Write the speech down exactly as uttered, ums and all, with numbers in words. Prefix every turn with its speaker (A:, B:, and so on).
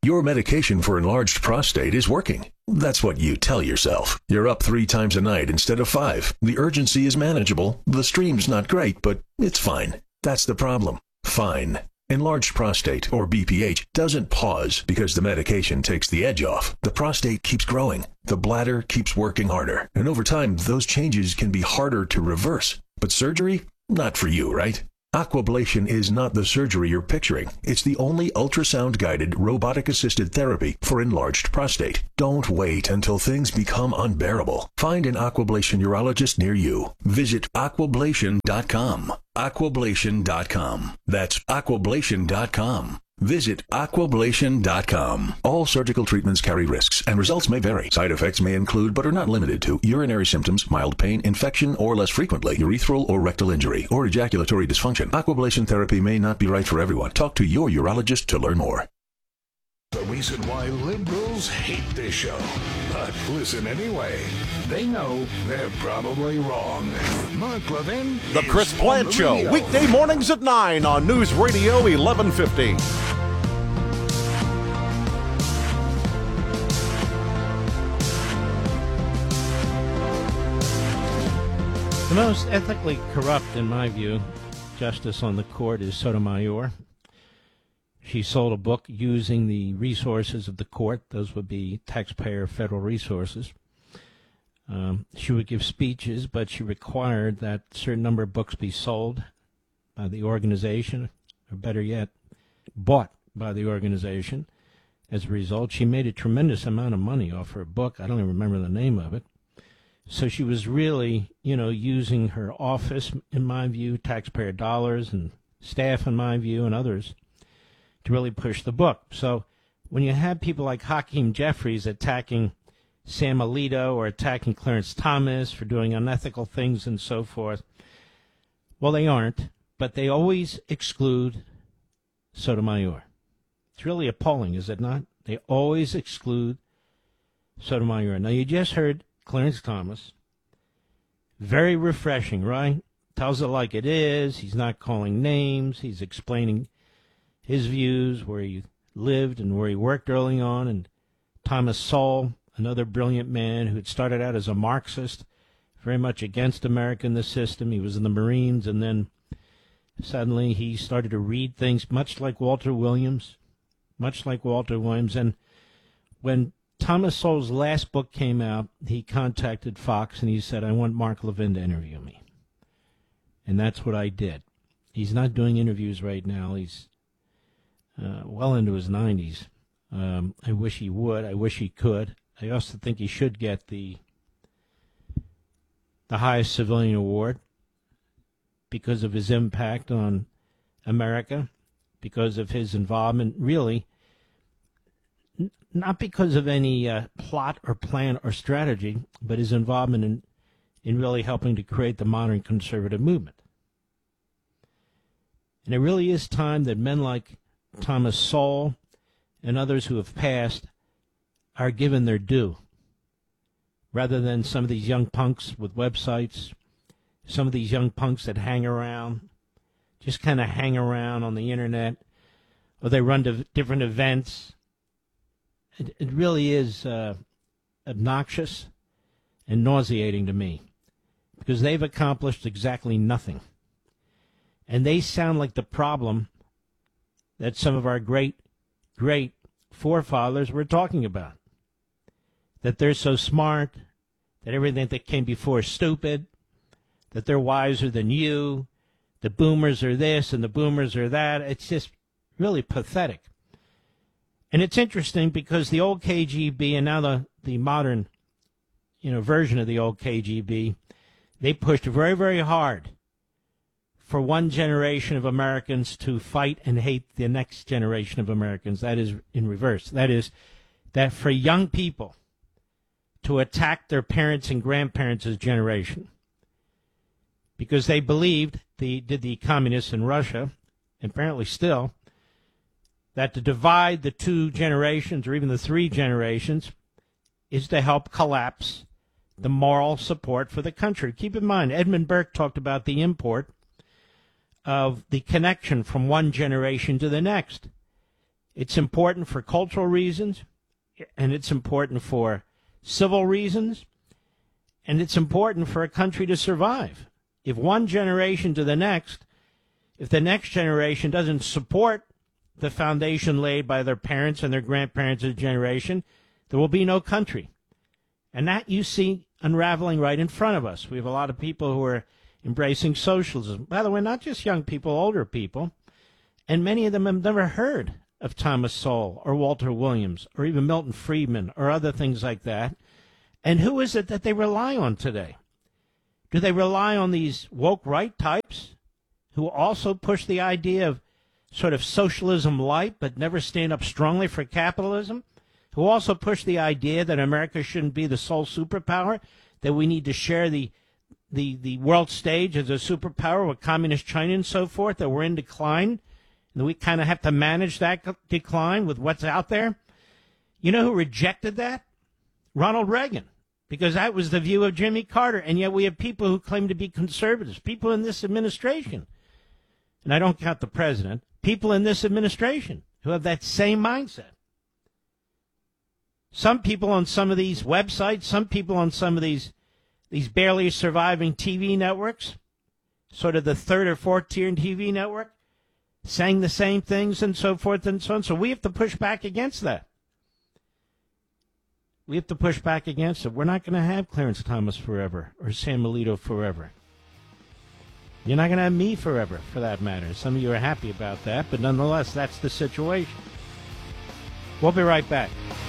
A: Your medication for enlarged prostate is working. That's what you tell yourself. You're up three times a night instead of five. The urgency is manageable. The stream's not great, but it's fine. That's the problem. Fine. Enlarged prostate, or B P H, doesn't pause because the medication takes the edge off. The prostate keeps growing. The bladder keeps working harder. And over time, those changes can be harder to reverse. But surgery? Not for you, right? Aquablation is not the surgery you're picturing. It's the only ultrasound-guided, robotic-assisted therapy for enlarged prostate. Don't wait until things become unbearable. Find an Aquablation urologist near you. Visit aquablation dot com. aquablation dot com. That's aquablation dot com. Visit aquablation dot com. All surgical treatments carry risks, and results may vary. Side effects may include, but are not limited to, urinary symptoms, mild pain, infection, or less frequently, urethral or rectal injury, or ejaculatory dysfunction. Aquablation therapy may not be right for everyone. Talk to your urologist to learn more.
B: The reason why liberals hate this show. But listen anyway. They know they're probably wrong. Mark Levin.
C: The Chris Plant Show, weekday mornings at nine on News Radio eleven fifty.
D: The most ethically corrupt, in my view, justice on the court is Sotomayor. She sold a book using the resources of the court. Those would be taxpayer federal resources. Um, she would give speeches, but she required that a certain number of books be sold by the organization, or better yet, bought by the organization. As a result, she made a tremendous amount of money off her book. I don't even remember the name of it. So she was really, you know, using her office, in my view, taxpayer dollars and staff, in my view, and others, to really push the book. So when you have people like Hakeem Jeffries attacking Sam Alito or attacking Clarence Thomas for doing unethical things and so forth, well, they aren't, but they always exclude Sotomayor. It's really appalling, is it not? They always exclude Sotomayor. Now, you just heard Clarence Thomas. Very refreshing, right? Tells it like it is. He's not calling names. He's explaining his views, where he lived and where he worked early on. And Thomas Sowell, another brilliant man who had started out as a Marxist, very much against America and the system. He was in the Marines, and then suddenly he started to read things much like Walter Williams, much like Walter Williams. And when Thomas Sowell's last book came out, he contacted Fox and he said, I want Mark Levin to interview me. And that's what I did. He's not doing interviews right now. He's uh, well into his nineties. Um, I wish he would. I wish he could. I also think he should get the the highest civilian award because of his impact on America, because of his involvement, really, n- not because of any uh, plot or plan or strategy, but his involvement in, in really helping to create the modern conservative movement. And it really is time that men like Thomas Sowell and others who have passed are given their due, rather than some of these young punks with websites, some of these young punks that hang around, just kind of hang around on the internet, or they run to different events. It, it really is uh, obnoxious and nauseating to me, because they've accomplished exactly nothing. And they sound like the problem that some of our great, great forefathers were talking about. That they're so smart, that everything that came before is stupid, that they're wiser than you, the boomers are this and the boomers are that. It's just really pathetic. And it's interesting because the old K G B and now the, the modern, you know, version of the old K G B, they pushed very, very hard for one generation of Americans to fight and hate the next generation of Americans. That is in reverse. That is, that for young people to attack their parents' and grandparents' generation, because they believed, the did the communists in Russia, and apparently still, that to divide the two generations or even the three generations is to help collapse the moral support for the country. Keep in mind, Edmund Burke talked about the import of the connection from one generation to the next. It's important for cultural reasons, and it's important for civil reasons, and it's important for a country to survive. If one generation to the next, if the next generation doesn't support the foundation laid by their parents and their grandparents' generation, there will be no country. And that you see unraveling right in front of us. We have a lot of people who are embracing socialism. By the way, not just young people, older people. And many of them have never heard of Thomas Sowell or Walter Williams or even Milton Friedman or other things like that. And who is it that they rely on today? Do they rely on these woke right types who also push the idea of sort of socialism light but never stand up strongly for capitalism? Who also push the idea that America shouldn't be the sole superpower, that we need to share the the, the world stage as a superpower with communist China and so forth, that we're in decline, and we kind of have to manage that decline with what's out there? You know who rejected that? Ronald Reagan, because that was the view of Jimmy Carter, and yet we have people who claim to be conservatives, people in this administration, and I don't count the president, people in this administration who have that same mindset. Some people on some of these websites, some people on some of these these barely surviving T V networks, sort of the third or fourth tier T V network, saying the same things and so forth and so on. So we have to push back against that. We have to push back against it. We're not going to have Clarence Thomas forever or Sam Alito forever. You're not going to have me forever, for that matter. Some of you are happy about that, but nonetheless, that's the situation. We'll be right back.